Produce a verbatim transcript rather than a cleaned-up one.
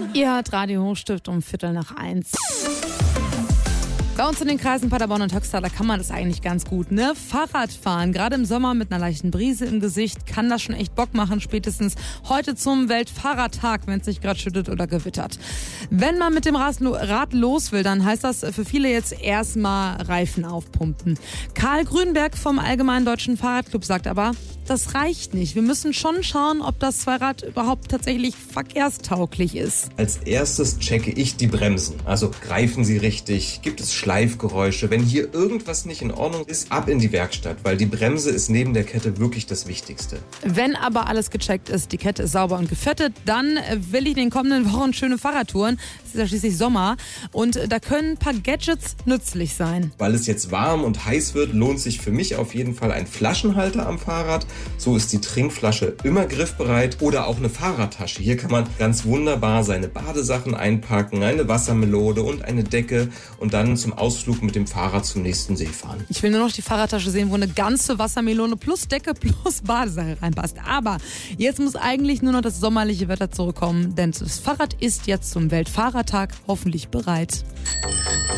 Ihr hört Radio Hochstift um Viertel nach eins. Bei uns in den Kreisen Paderborn und Höxter, da kann man das eigentlich ganz gut, ne? Fahrradfahren, gerade im Sommer mit einer leichten Brise im Gesicht, kann das schon echt Bock machen, spätestens heute zum Weltfahrradtag, wenn es nicht gerade schüttet oder gewittert. Wenn man mit dem Rad los will, dann heißt das für viele jetzt erstmal Reifen aufpumpen. Karl Grünberg vom Allgemeinen Deutschen Fahrradclub sagt aber, das reicht nicht. Wir müssen schon schauen, ob das Zweirad überhaupt tatsächlich verkehrstauglich ist. Als erstes checke ich die Bremsen. Also greifen sie richtig? Gibt es Schleifgeräusche? Wenn hier irgendwas nicht in Ordnung ist, ab in die Werkstatt, weil die Bremse ist neben der Kette wirklich das Wichtigste. Wenn aber alles gecheckt ist, die Kette ist sauber und gefettet, dann will ich in den kommenden Wochen schöne Fahrradtouren. Es ist ja schließlich Sommer und da können ein paar Gadgets nützlich sein. Weil es jetzt warm und heiß wird, lohnt sich für mich auf jeden Fall ein Flaschenhalter am Fahrrad. So ist die Trinkflasche immer griffbereit oder auch eine Fahrradtasche. Hier kann man ganz wunderbar seine Badesachen einpacken, eine Wassermelone und eine Decke und dann zum Ausflug mit dem Fahrrad zum nächsten See fahren. Ich will nur noch die Fahrradtasche sehen, wo eine ganze Wassermelone plus Decke plus Badesache reinpasst. Aber jetzt muss eigentlich nur noch das sommerliche Wetter zurückkommen, denn das Fahrrad ist jetzt zum Weltfahrradtag hoffentlich bereit.